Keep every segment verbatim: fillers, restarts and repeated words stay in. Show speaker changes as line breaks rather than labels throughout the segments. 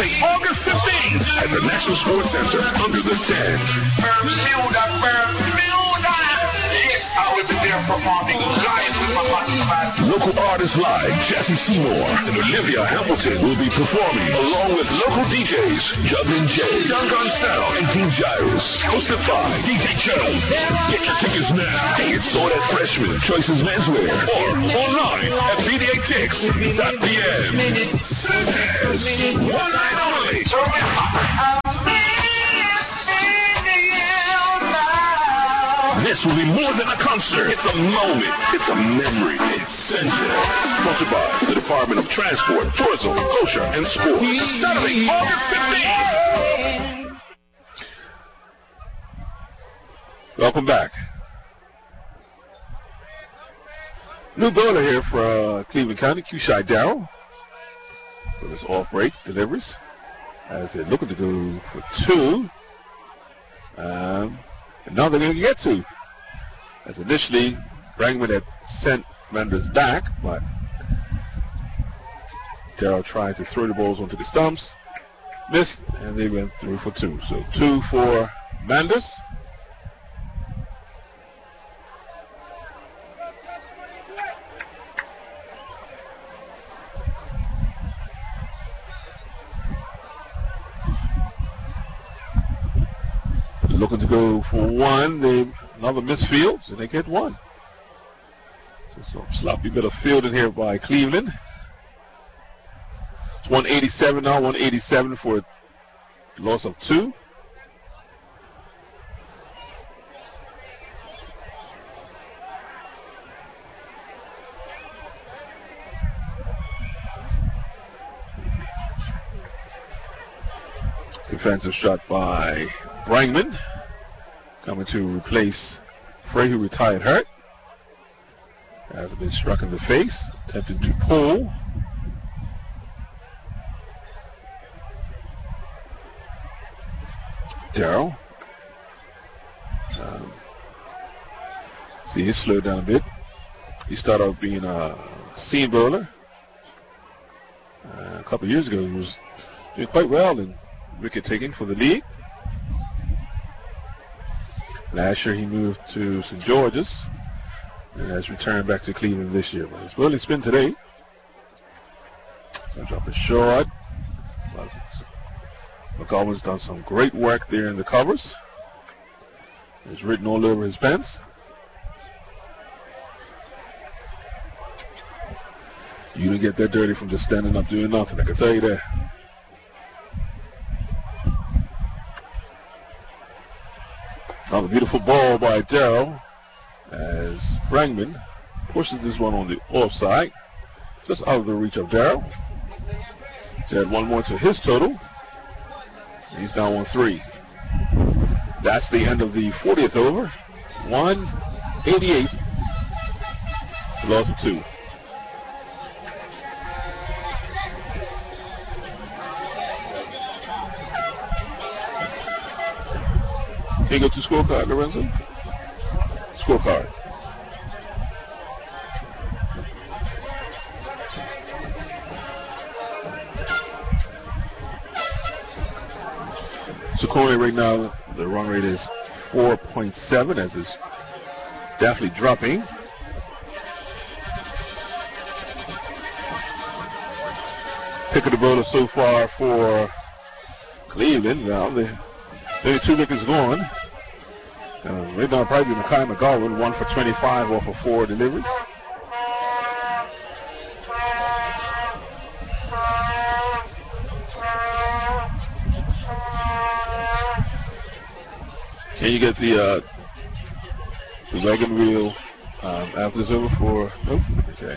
Saturday, August fifteenth at the National Sports Center under the tent.
Bermuda, Bermuda. Yes, I will be there performing live with my band.
Local artists like Jesse Seymour and Olivia Hamilton will be performing along with local D Js Juggling Jay, Young Gun Sound, and King Gyrus. Hosted by D J Joe. Get your tickets now. Tickets sold at Freshman, Choices Menswear, or online at B D A Tix dot P M. Sanchez, one night only. This will be more than a concert. It's a moment. It's a memory. It's Sanchez. Sponsored by the Department of Transport, Tourism, Culture, and Sport. Saturday, August fifteenth.
Welcome back. New bowler here for uh, Cleveland County, Q-Shy Darrell. For this off break, delivers. As they're looking to go for two. Um, and now they're going to get two. As initially, Brangman had sent Manders back, but Darrell tried to throw the balls onto the stumps. Missed, and they went through for two. So two for Manders. Looking to go for one. They another misfield, so they get one. So some sloppy bit of fielding here by Cleveland. It's one eighty-seven now, one eighty-seven for a loss of two. Defensive shot by Brangman, coming to replace Frey, who retired hurt. After been struck in the face, attempting to pull. Darrell. Um, see, he slowed down a bit. He started out being a seam bowler. Uh, a couple of years ago, he was doing quite well in wicket taking for the league. Last year he moved to Saint George's and has returned back to Cleveland this year. But his early spin today. So dropping short. McGovern's done some great work there in the covers. It's written all over his pants. You don't get that dirty from just standing up doing nothing, I can tell you that. Another beautiful ball by Darrell as Brangman pushes this one on the offside, just out of the reach of Darrell. He's add one more to his total. He's down one three. That's the end of the fortieth over. one eighty-eight. Loss of two. Can you go to scorecard, Lorenzo? Scorecard. So currently right now the run rate is four point seven, as is definitely dropping. Pick of the bowler so far for Cleveland. Now the thirty-two wickets gone. Uh, right now probably Makai McGowan, one for twenty-five off of four deliveries. Can you get the uh, the wagon wheel um, after it's over for? Nope. Okay.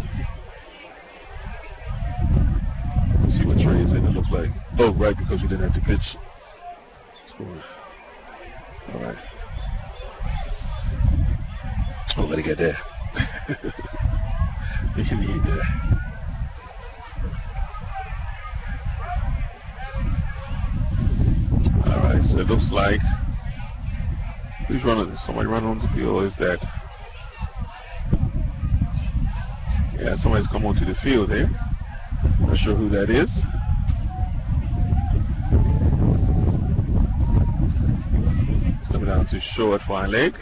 Let's see what Trey is in. It looks like. Oh, right, because we didn't have to pitch. Score. All right. Oh, let it get there. We can need there. All right. So it looks like. Who's running? Somebody running on the field? Is that? Yeah, somebody's come onto the field there. Not sure who that is. to short fine leg.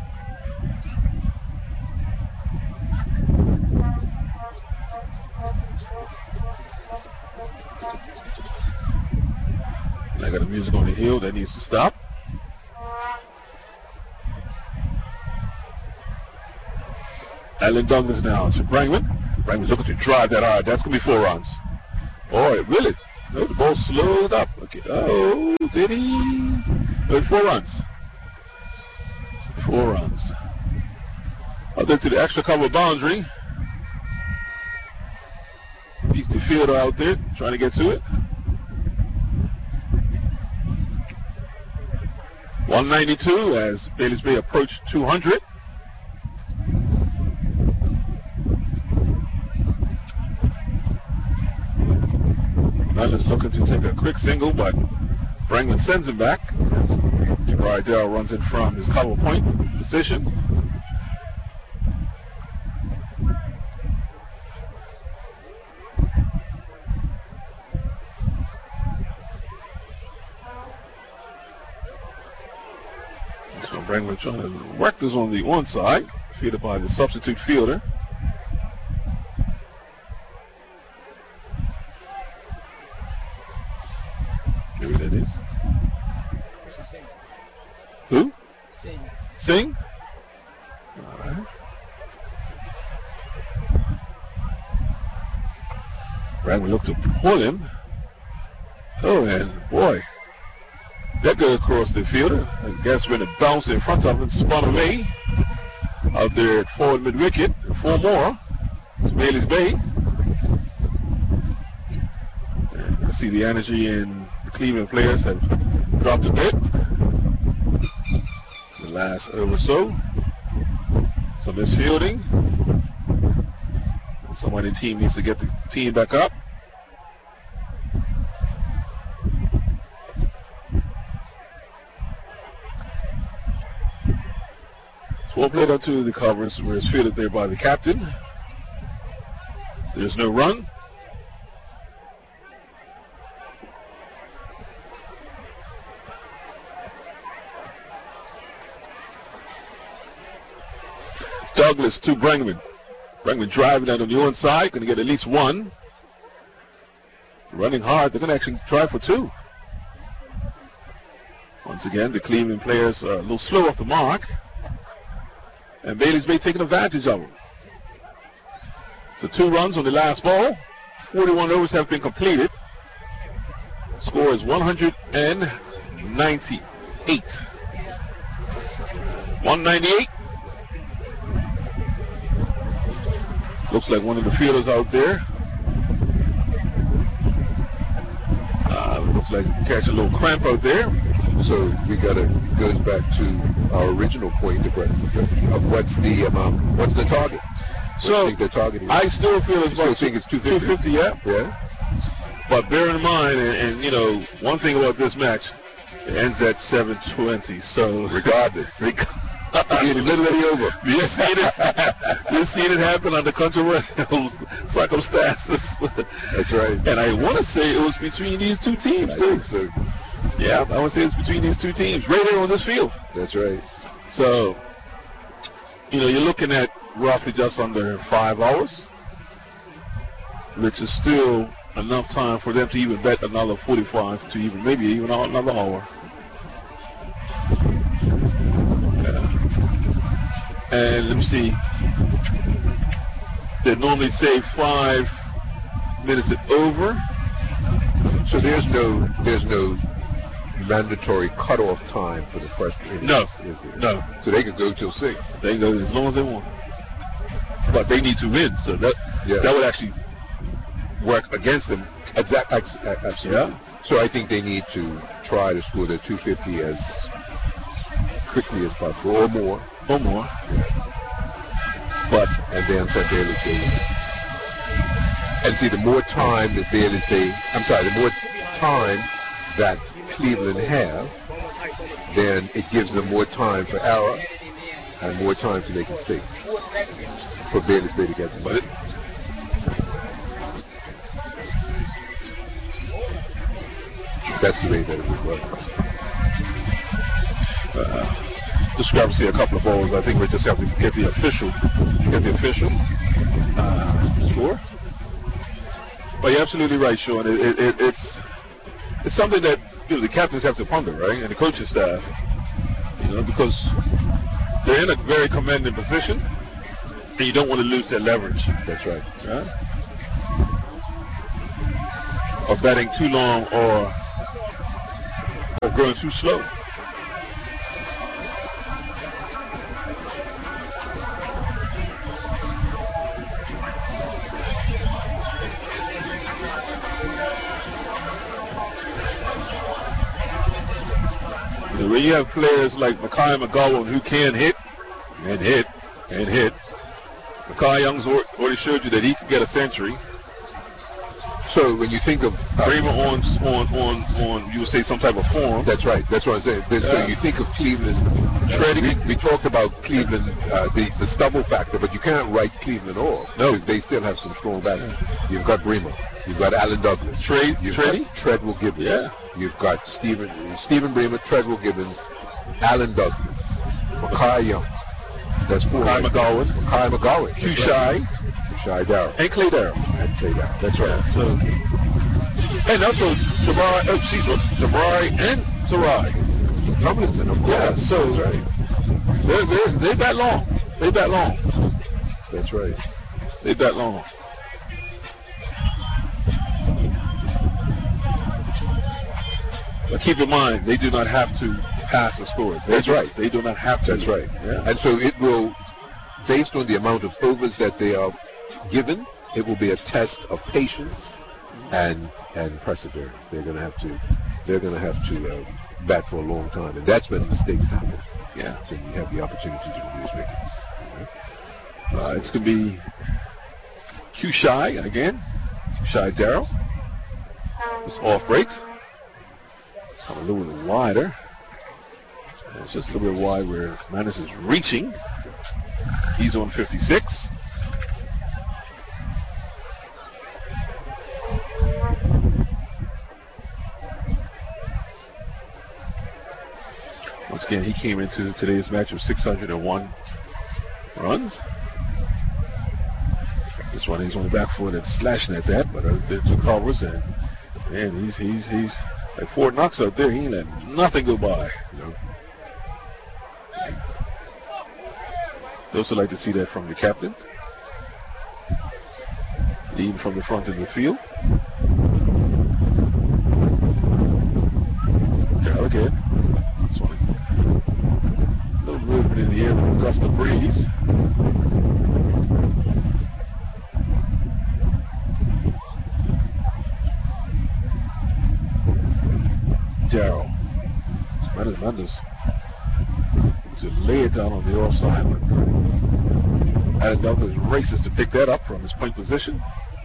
I got the music on the hill that needs to stop. Allen Douglas now to Brangman. Brangman's looking to drive that hard. That's going to be four runs. All right, really? No, the ball slowed up. Okay. Oh, did he? No, four runs. Four runs. Out there to the extra cover boundary. Beats the fielder out there, trying to get to it. one ninety-two as Bailey's Bay approached two hundred. Douglas looking to take a quick single, but Brangman sends him back as Jabari Dell runs in from his cover point position. So Brangman trying to work this on the one side, fielded by the substitute fielder. Maybe that is. Who?
Sing.
Sing? All right. Brangman looked to pull him. Oh, and boy. That go across the fielder. I guess when it bounced in front of him, spun away. Out there at forward mid wicket. Four more. It's Bailey's Bay. And I see the energy in the Cleveland players have dropped a bit. The last over so. Some misfielding. Somebody in the team needs to get the team back up. Well played out to the covers where it's fielded there by the captain. There's no run. Douglas to Brangman. Brangman driving that on the one side, going to get at least one. Running hard, they're going to actually try for two. Once again, the Cleveland players are a little slow off the mark. And Bailey's Bay taking advantage of them. So two runs on the last ball. forty-one overs have been completed. Score is one ninety-eight. one ninety-eight. Looks like one of the fielders out there. Uh, looks like catch a little cramp out there.
So we got to goes back to our original point of what's the um, what's the target? What
So
do you think they're targeting?
I still feel it's
still
about
think it's two fifty?
two fifty, yeah.
Yeah.
But bear in mind, and, and you know, one thing about this match, it ends at seven twenty. So
Regardless,
reg-
you're literally over.
You've seen it. You've seen it happen under controversial circumstances.
That's right.
And I want to say it was between these two teams
I
too.
think so.
Yeah, I want to say it's between these two teams, right there on this field.
That's right.
So, you know, you're looking at roughly just under five hours, which is still enough time for them to even bet another forty-five to even maybe even another hour. Yeah. And let me see. They normally say five minutes at over.
So there's no there's no mandatory cutoff time for the first innings.
No,
is there?
no.
So they could go till six.
They can go as long as they want, but they need to win. So that
Yeah.
that would actually work against them.
Exactly. Absolutely.
Yeah.
So I think they need to try to score the two fifty as quickly as possible, or more,
Or more.
but and then set Bailey's Bay. And see, the more time that Bailey's Bay, I'm sorry, the more time that Cleveland have, then it gives them more time for error and more time to make mistakes for Bailey's Bay to get them.
But it,
That's the way that it would work.
uh, discrepancy a couple of balls. I think we just have to get the official, get the official uh, score. But you're absolutely right, Sean. It, it, it, it's it's something that you know, the captains have to ponder, right, and the coaching staff, you know, because they're in a very commanding position, and you don't want to lose their leverage.
That's right.
Right? Or batting too long, or or going too slow. When you have players like Makai McGowan who can hit and hit and hit, Makai Young's already showed you that he can get a century.
So when you think of uh,
Bremer on on on on, you would say some type of form.
That's right. That's what I'm saying. Yeah. So you think of Cleveland. Treading. We, we talked about Cleveland, uh, the the stubble factor, but you can't write Cleveland off. No, they still have some strong batsmen. Yeah. You've got Bremer. You've got Alan Douglas.
Trade.
You've
Treading?
got Treadwell Gibbons.
Yeah.
You've got Stephen Stephen Bremer, Treadwell Gibbons, Alan Douglas, Makai Young. That's four.
Makai McGowan.
Makai McGowan.
Q-Shy.
Q-Shy Darrell.
And Clay Darrell.
And Clay Darrell. That's right.
Yeah, so, and also Jabari, oh, excuse me, Jabari and Sarai
Tomlinson, of course.
Yeah, so
that's right.
They're, they're, they're that long. They're that long.
That's right.
They're that long. But keep in mind, they do not have to pass the score. They
That's
do,
right.
They do not have to.
That's right.
Yeah.
And so it will, based on the amount of overs that they are given, it will be a test of patience and and perseverance. They're going to have to, they're going to have to uh, bat for a long time, and that's when mistakes happen.
Yeah.
So you have the opportunity to reduce wickets.
Uh, it's going to be Q-Shy again. Q-Shy Darrell. It's off breaks. It's a little bit wider. And it's just a little bit wide where Manus is reaching. He's on fifty-six. Once again, he came into today's match with six hundred one runs. This one he's on the back foot and slashing at that, but uh, the two covers and and he's he's he's like Fort Knox up there. He ain't let nothing go by. You know? They also like to see that from the captain, even from the front of the field. Darrell again. This one, a little movement in the air with a gust of breeze. Darrell. Mendes Mendes to lay it down on the offside. Alan Douglas races to pick that up from his point position.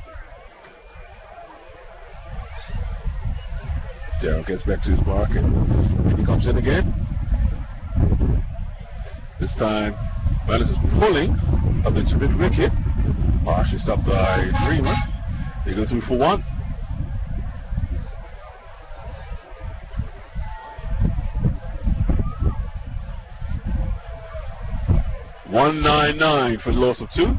Darrell gets back to his mark and he comes in again. This time, Mendes is pulling up into mid wicket. Partially stopped by Dreamer. They go through for one. one ninety-nine for the loss of two.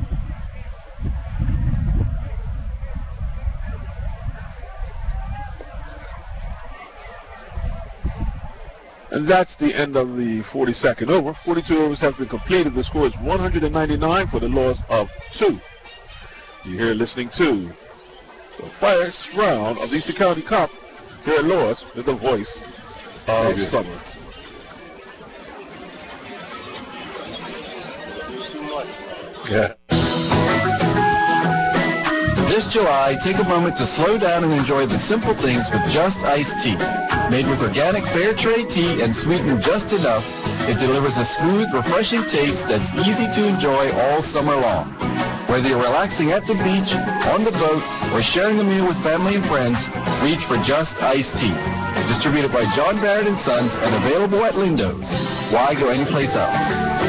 And that's the end of the forty-second over. forty-two overs have been completed. The score is one hundred ninety-nine for the loss of two. You're here listening to the first round of the Eastern County Cup here at Lords with the voice of summer. Yeah.
This July, take a moment to slow down and enjoy the simple things with Just Iced Tea. Made with organic fair trade tea and sweetened just enough, it delivers a smooth, refreshing taste that's easy to enjoy all summer long. Whether you're relaxing at the beach, on the boat, or sharing a meal with family and friends, reach for Just Iced Tea. Distributed by John Barrett and Sons and available at Lindo's. Why go anyplace else?